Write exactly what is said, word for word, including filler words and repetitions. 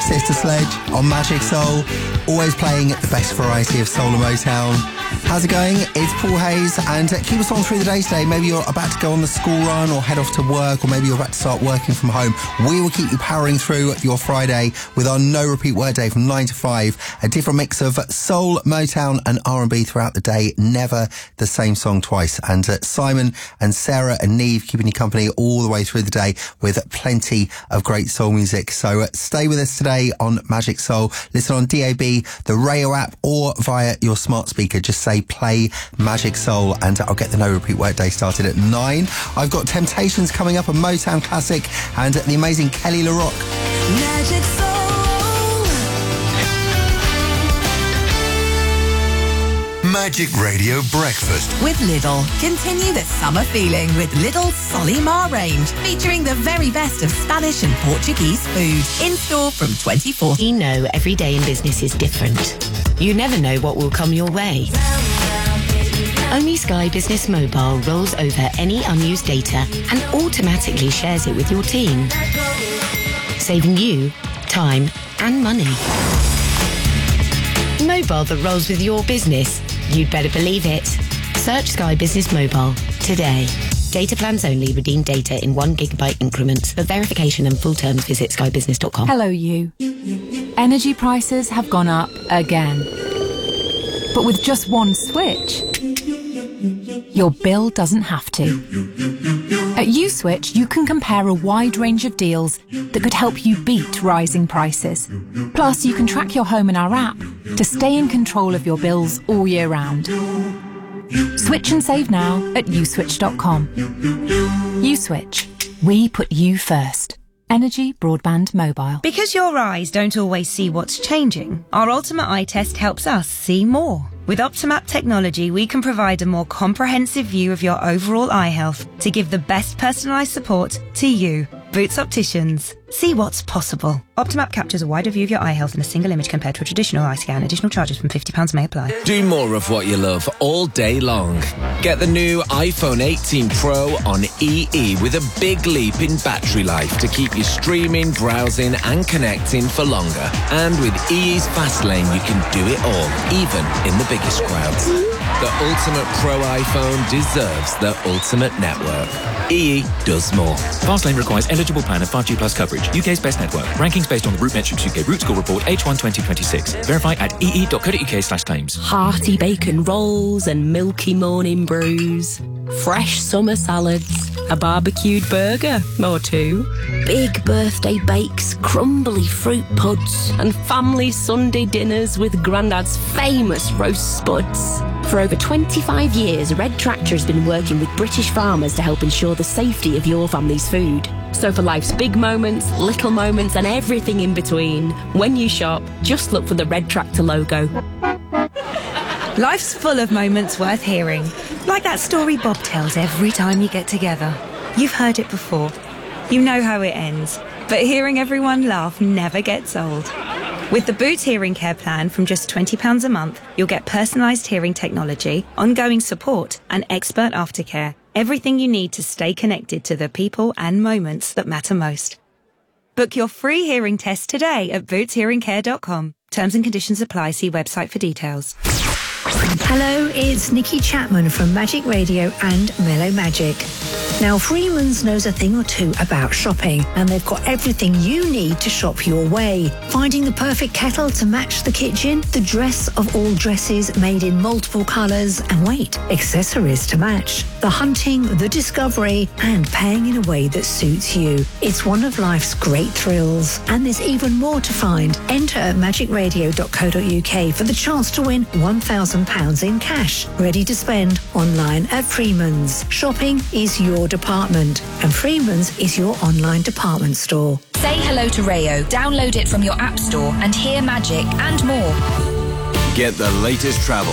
Sister Sledge on Magic Soul, always playing the best variety of soul and Motown. How's it going? It's Paul Hayes, and uh, keep us on through the day today. Maybe you're about to go on the school run or head off to work, or maybe you're about to start working from home. We will keep you powering through your Friday with our No Repeat Word Day from nine to five. A different mix of soul, Motown and R and B throughout the day. Never the same song twice. And uh, Simon and Sarah and Neve keeping you company all the way through the day with plenty of great soul music. So uh, stay with us today on Magic Soul. Listen on D A B, the Rayo app, or via your smart speaker. Just say play Magic Soul and I'll get the No Repeat Word Day started at nine. I've got Temptations coming up, a Motown classic, and the amazing Kelly LaRock. Magic Soul. Magic Radio Breakfast With Lidl. Continue the summer feeling with Lidl's Solimar range, featuring the very best of Spanish and Portuguese food. In store from twenty-fourth. You know every day in business is different. You never know what will come your way. Only Sky Business Mobile rolls over any unused data and automatically shares it with your team, saving you time and money. Mobile that rolls with your business. You'd better believe it. Search Sky Business Mobile today. Data plans only. Redeem data in one gigabyte increments. For verification and full terms, visit sky business dot com. Hello, you. Energy prices have gone up again. But with just one switch, your bill doesn't have to. At USwitch, you can compare a wide range of deals that could help you beat rising prices. Plus, you can track your home in our app to stay in control of your bills all year round. Switch and save now at uswitch dot com. USwitch. We put you first. Energy Broadband Mobile. Because your eyes don't always see what's changing, our Ultimate Eye Test helps us see more. With Optimap technology, we can provide a more comprehensive view of your overall eye health to give the best personalised support to you. Boots Opticians. See what's possible. Optimap captures a wider view of your eye health in a single image compared to a traditional eye scan. Additional charges from fifty pounds may apply. Do more of what you love all day long. Get the new iPhone eighteen Pro on E E with a big leap in battery life to keep you streaming, browsing and connecting for longer. And with E E's Fast Lane, you can do it all, even in the biggest crowds. The ultimate Pro iPhone deserves the ultimate network. E E does more. Fastlane requires eligible plan of five G plus coverage. U K's best network. Rankings based on the RootMetrics U K Root Score Report H one twenty twenty-six. Verify at ee dot co dot uk slash claims. Hearty bacon rolls and milky morning brews. Fresh summer salads. A barbecued burger or two. Big birthday bakes, crumbly fruit puds, and family Sunday dinners with Grandad's famous roast spuds. For over twenty-five years, Red Tractor has been working with British farmers to help ensure the safety of your family's food. So for life's big moments, little moments, and everything in between, when you shop, just look for the Red Tractor logo. Life's full of moments worth hearing. Like that story Bob tells every time you get together. You've heard it before. You know how it ends. But hearing everyone laugh never gets old. With the Boots Hearing Care plan from just twenty pounds a month, you'll get personalised hearing technology, ongoing support and expert aftercare. Everything you need to stay connected to the people and moments that matter most. Book your free hearing test today at boots hearing care dot com. Terms and conditions apply. See website for details. Hello, it's Nikki Chapman from Magic Radio and Mellow Magic. Now, Freeman's knows a thing or two about shopping, and they've got everything you need to shop your way. Finding the perfect kettle to match the kitchen, the dress of all dresses made in multiple colours, and wait, accessories to match. The hunting, the discovery, and paying in a way that suits you. It's one of life's great thrills, and there's even more to find. Enter at magic radio dot co dot uk for the chance to win one thousand pounds in cash. Ready to spend online at Freeman's. Shopping is your department, and Freeman's is your online department store. Say hello to Rayo, download it from your app store and hear magic and more. Get the latest travel